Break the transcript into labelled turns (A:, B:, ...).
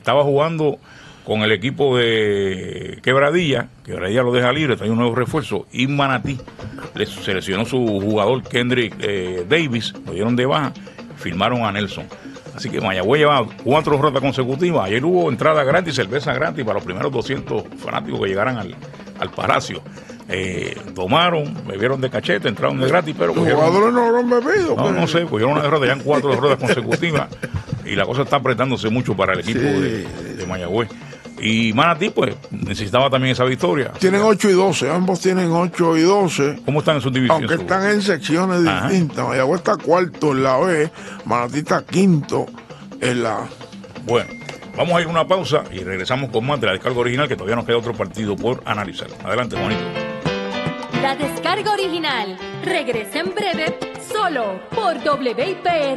A: estaba jugando con el equipo de Quebradilla lo deja libre, trae un nuevo refuerzo, y Manatí le seleccionó su jugador Kendrick Davis, lo dieron de baja, firmaron a Nelson. Así que Mayagüez lleva 4 derrotas consecutivas. Ayer hubo entrada gratis, cerveza gratis para los primeros 200 fanáticos que llegaran al Palacio. Tomaron, bebieron de cachete, entraron de gratis, pero
B: los jugadores no habrán bebido.
A: No sé, cogieron una derrota, ya en 4 derrotas consecutivas, y la cosa está apretándose mucho para el equipo de Mayagüez. Y Manatí, pues, necesitaba también esa victoria.
B: Tienen 8 y 12, ambos tienen 8 y 12.
A: ¿Cómo están en sus divisiones?
B: Aunque están en secciones distintas. Mayagüez está cuarto en la B, Manatí está quinto en la A.
A: Bueno, vamos a ir a una pausa y regresamos con más de la descarga original, que todavía nos queda otro partido por analizar. Adelante, Juanito.
C: La descarga original regresa en breve, solo por WIPR